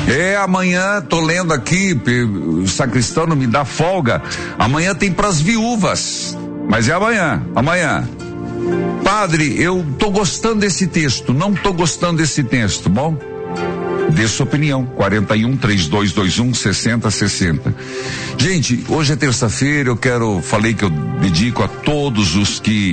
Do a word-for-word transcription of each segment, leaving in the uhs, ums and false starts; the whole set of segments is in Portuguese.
É, amanhã, tô lendo aqui, o sacristão não me dá folga. Amanhã tem pras viúvas. Mas é amanhã, amanhã. Padre, eu tô gostando desse texto, não tô gostando desse texto, bom? Dê sua opinião, quarenta e um, trinta e dois vinte e um, sessenta, sessenta. Gente, hoje é terça-feira, eu quero, falei que eu dedico a todos os que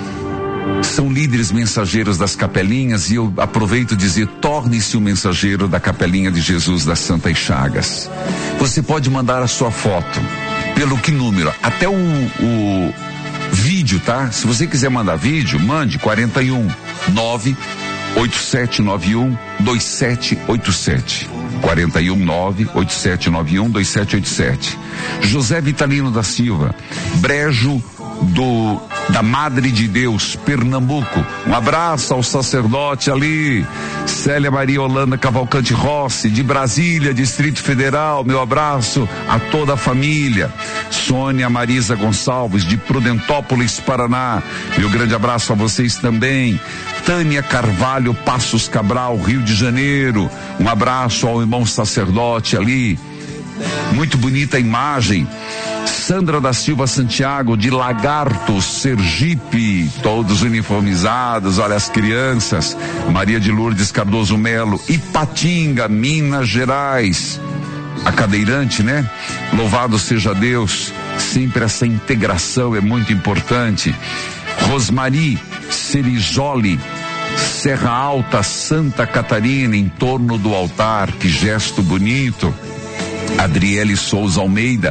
são líderes mensageiros das capelinhas, e eu aproveito dizer, torne-se um mensageiro da Capelinha de Jesus das Santas Chagas. Você pode mandar a sua foto, pelo que número? Até o, o vídeo, tá? Se você quiser mandar vídeo, mande quarenta e um, nove oito sete nove um, dois sete oito sete. quarenta e um, nove oito sete nove um, dois sete oito sete. José Vitalino da Silva, Brejo do da Madre de Deus, Pernambuco. Um abraço ao sacerdote ali. Célia Maria Holanda Cavalcante Rossi, de Brasília, Distrito Federal. Meu abraço a toda a família. Sônia Marisa Gonçalves, de Prudentópolis, Paraná. Meu grande abraço a vocês também. Tânia Carvalho Passos Cabral, Rio de Janeiro. Um abraço ao irmão sacerdote ali. Muito bonita a imagem. Sandra da Silva Santiago, de Lagarto, Sergipe, todos uniformizados, olha as crianças. Maria de Lourdes Cardoso Melo, Ipatinga, Minas Gerais. A cadeirante, né? Louvado seja Deus, sempre essa integração é muito importante. Rosmari Cerizoli, Serra Alta, Santa Catarina, em torno do altar, que gesto bonito. Adriele Souza Almeida,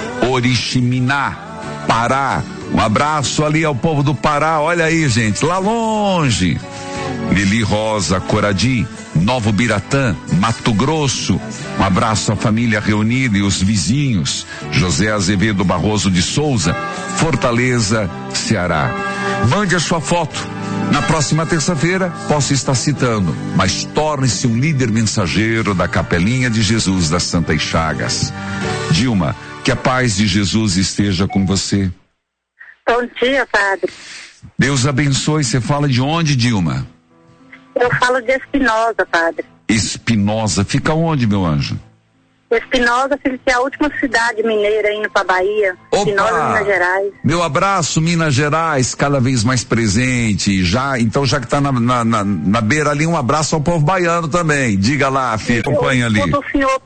Oriximiná, Pará. Um abraço ali ao povo do Pará, olha aí, gente, lá longe. Lili Rosa Coradi, Novo Biratã, Mato Grosso. Um abraço à família reunida e os vizinhos. José Azevedo Barroso de Souza, Fortaleza, Ceará. Mande a sua foto. Na próxima terça-feira, posso estar citando, mas torne-se um líder mensageiro da Capelinha de Jesus das Santas Chagas. Dilma, que a paz de Jesus esteja com você. Bom dia, padre. Deus abençoe. Você fala de onde, Dilma? Eu falo de Espinosa, padre. Espinosa, fica onde, meu anjo? Espinosa, que é a última cidade mineira indo pra Bahia. Opa! Espinosa, Minas Gerais. Meu abraço, Minas Gerais, cada vez mais presente. Já, então, já que tá na, na, na, na beira ali, um abraço ao povo baiano também. Diga lá, filha, acompanha ali. Quando o senhor